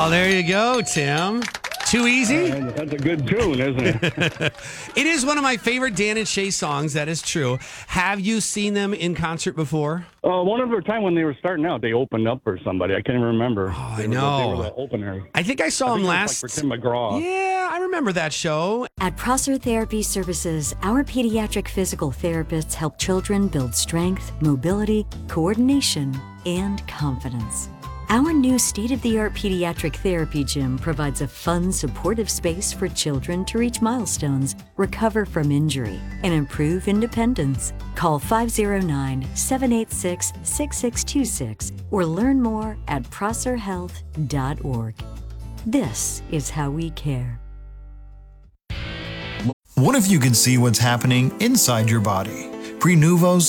Oh, there you go, Tim. Too easy? That's a good tune, isn't it? It is one of my favorite Dan and Shay songs. That is true. Have you seen them in concert before? One other time when they were starting out, they opened up for somebody. I can't even remember. Oh, They I know. were the opener. I think I saw I them think it was last. like for Tim McGraw. Yeah, I remember that show. At Prosser Therapy Services, our pediatric physical therapists help children build strength, mobility, coordination, and confidence. Our new state-of-the-art pediatric therapy gym provides a fun, supportive space for children to reach milestones, recover from injury, and improve independence. Call 509-786-6626 or learn more at prosserhealth.org. This is how we care. What if you could see what's happening inside your body? Prenuvo's